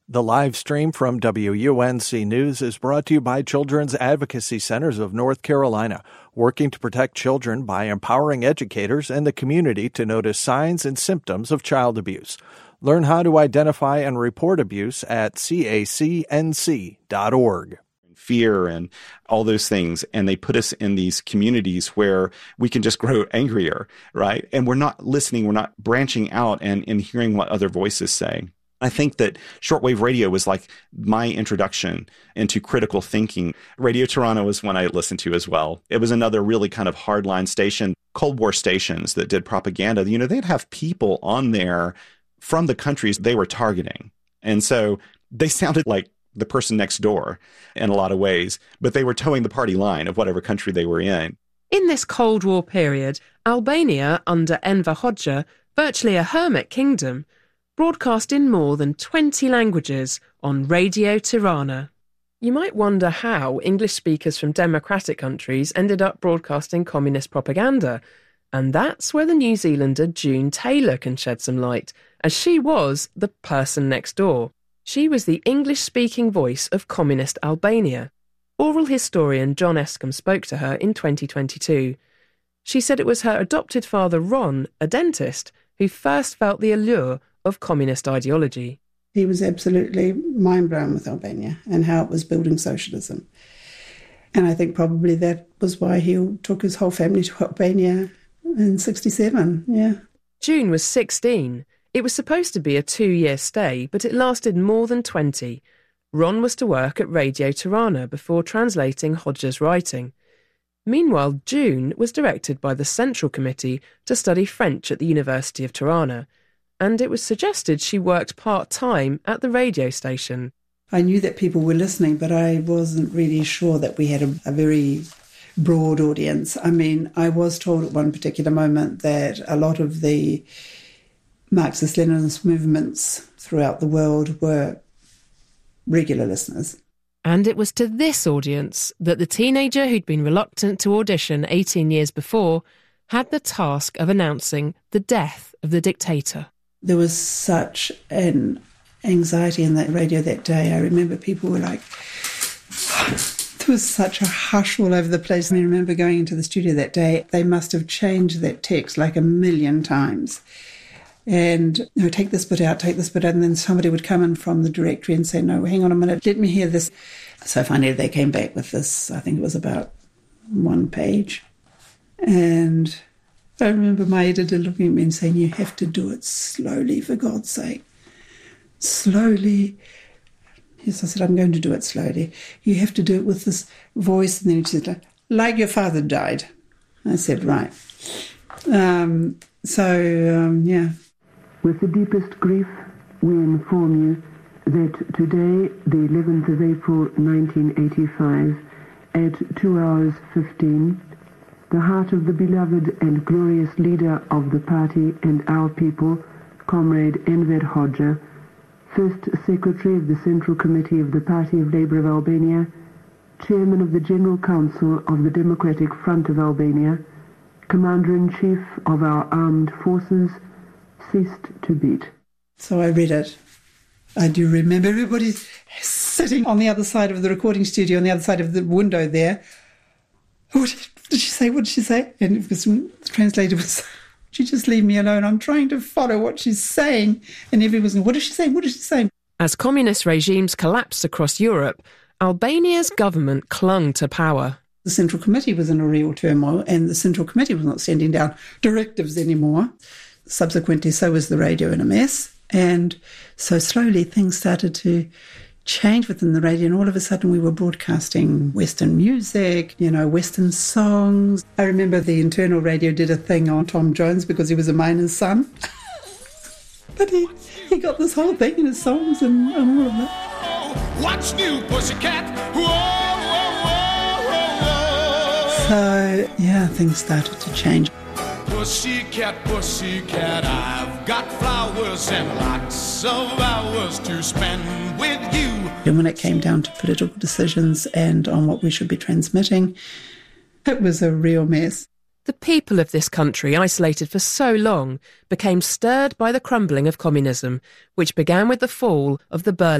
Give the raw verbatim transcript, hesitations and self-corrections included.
The live stream from W U N C News is brought to you by Children's Advocacy Centers of North Carolina, working to protect children by empowering educators and the community to notice signs and symptoms of child abuse. Learn how to identify and report abuse at C A C N C dot org. Fear and all those things, and they put us in these communities where we can just grow angrier, right? And we're not listening, we're not branching out and, and hearing what other voices say. I think that shortwave radio was like my introduction into critical thinking. Radio Toronto was one I listened to as well. It was another really kind of hardline station, Cold War stations that did propaganda. You know, they'd have people on there from the countries they were targeting. And so they sounded like the person next door in a lot of ways, but they were towing the party line of whatever country they were in. In this Cold War period, Albania, under Enver Hoxha, virtually a hermit kingdom, broadcast in more than twenty languages on Radio Tirana. You might wonder how English speakers from democratic countries ended up broadcasting communist propaganda, and that's where the New Zealander June Taylor can shed some light, as she was the person next door. She was the English-speaking voice of communist Albania. Oral historian John Escombe spoke to her in twenty twenty-two. She said it was her adopted father Ron, a dentist, who first felt the allure of communist ideology. He was absolutely mind-blown with Albania and how it was building socialism. And I think probably that was why he took his whole family to Albania in sixty-seven, yeah. June was sixteen. It was supposed to be a two-year stay, but it lasted more than twenty. Ron was to work at Radio Tirana before translating Hoxha's writing. Meanwhile, June was directed by the Central Committee to study French at the University of Tirana, and it was suggested she worked part-time at the radio station. I knew that people were listening, but I wasn't really sure that we had a, a very broad audience. I mean, I was told at one particular moment that a lot of the Marxist-Leninist movements throughout the world were regular listeners. And it was to this audience that the teenager who'd been reluctant to audition eighteen years before had the task of announcing the death of the dictator. There was such an anxiety in that radio that day. I remember people were like, there was such a hush all over the place. I mean, I remember going into the studio that day. They must have changed that text like a million times. And, you know, take this bit out, take this bit out. And then somebody would come in from the directory and say, no, hang on a minute, let me hear this. So finally they came back with this, I think it was about one page. And I remember my editor looking at me and saying, you have to do it slowly, for God's sake. Slowly. Yes, I said, I'm going to do it slowly. You have to do it with this voice. And then he said, like your father died. I said, right. Um, so, um, yeah. With the deepest grief, we inform you that today, the eleventh of April, nineteen eighty-five, at two hours fifteen, the heart of the beloved and glorious leader of the party and our people, Comrade Enver Hoxha, First Secretary of the Central Committee of the Party of Labour of Albania, Chairman of the General Council of the Democratic Front of Albania, Commander-in-Chief of our armed forces, ceased to beat. So I read it. I do remember everybody sitting on the other side of the recording studio, on the other side of the window there. What did she say? What did she say? And it was, the translator was, she just leave me alone. I'm trying to follow what she's saying. And everyone was, what is she saying? What is she saying? As communist regimes collapsed across Europe, Albania's government clung to power. The Central Committee was in a real turmoil, and the Central Committee was not sending down directives anymore. Subsequently, so was the radio in a mess. And so slowly things started to change within the radio, and all of a sudden we were broadcasting Western music, you know, Western songs. I remember the internal radio did a thing on Tom Jones because he was a miner's son. But he, he got this whole thing in his songs and, and all of that. What's new, pussycat? Whoa, whoa, whoa, whoa. So, yeah, things started to change. Pussycat, pussycat, I've got flowers and lots of hours to spend with you. And when it came down to political decisions and on what we should be transmitting, it was a real mess. The people of this country, isolated for so long, became stirred by the crumbling of communism, which began with the fall of the Berlin